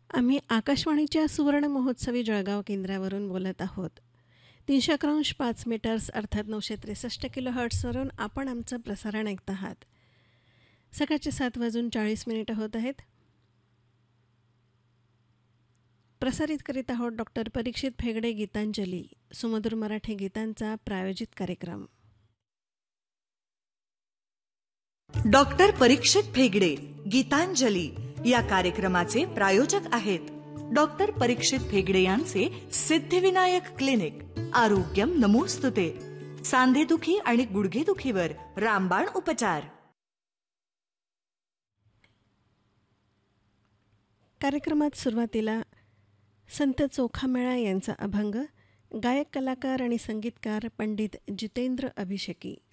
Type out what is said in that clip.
आम्ही आकाशवाणीच्या सुवर्ण महोत्सवी जळगाव केंद्रावरून बोलत आहोत. 300.5 मीटर्स अर्थात 963 किलो हर्ट्सवरून आपण आमचं प्रसारण ऐकत आहात. सकाळचे 7:40 होत आहेत. प्रसारित करीत आहोत डॉक्टर परीक्षित फेगडे गीतांजली, सुमधुर मराठी गीतांचा प्रायोजित कार्यक्रम. डॉक्टर परीक्षित फेगडे गीतांजली या कार्यक्रमाचे प्रायोजक आहेत डॉक्टर परीक्षित फेगडे यांचे सिद्धिविनायक क्लिनिक. आरोग्यम नमोस्तुते. सांधेदुखी आणि गुडघेदुखीवर रामबाण उपचार. कार्यक्रमात सुरुवातीला संत चोखामेळा यांचा अभंग, गायक कलाकार आणि संगीतकार पंडित जितेंद्र अभिषेकी.